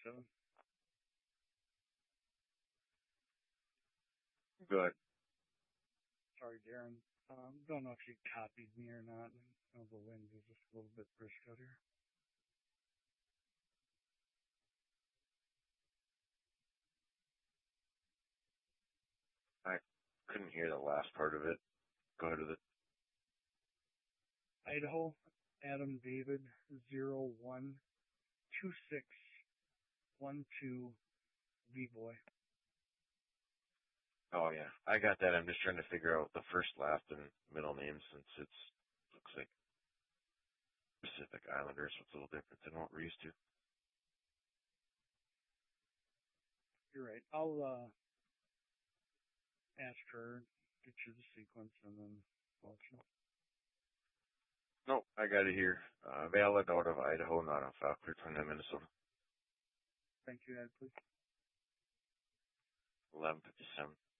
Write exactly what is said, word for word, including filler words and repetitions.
seven. Good. Sorry, Darren. Um, don't know if you copied me or not. I know the wind is just a little bit brisk out here. I couldn't hear the last part of it. Go ahead with it. Idaho, Adam David, zero one two six one two, V-Boy. Oh, yeah. I got that. I'm just trying to figure out the first, last, and middle name since it's looks like Pacific Islanders, so it's a little different than what we're used to. You're right. I'll uh, ask her, get you the sequence, and then watch it. Nope, I got it here. Uh, valid out of Idaho, not on Falkirk, Minnesota. Thank you, Ed, please. eleven fifty-seven.